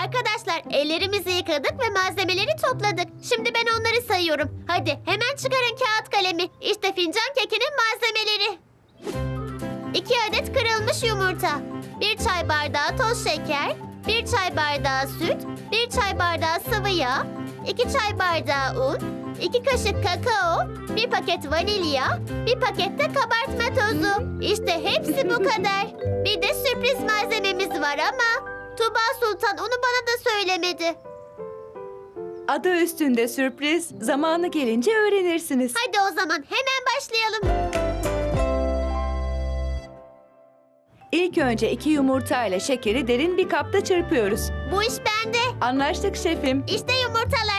Arkadaşlar, ellerimizi yıkadık ve malzemeleri topladık. Şimdi ben onları sayıyorum. Hadi hemen çıkarın kağıt kalemi. İşte fincan kekinin malzemeleri. 2 adet kırılmış yumurta, 1 çay bardağı toz şeker, 1 çay bardağı süt, 1 çay bardağı sıvı yağ, 2 çay bardağı un, 2 kaşık kakao, 1 paket vanilya, 1 paket de kabartma tozu. İşte hepsi bu kadar. Bir de sürpriz malzememiz var ama Tuba Sultan onu bana da söylemedi. Adı üstünde sürpriz. Zamanı gelince öğrenirsiniz. Hadi o zaman hemen başlayalım. İlk önce 2 yumurta ile şekeri derin bir kapta çırpıyoruz. Bu iş bende. Anlaştık şefim. İşte yumurtalar.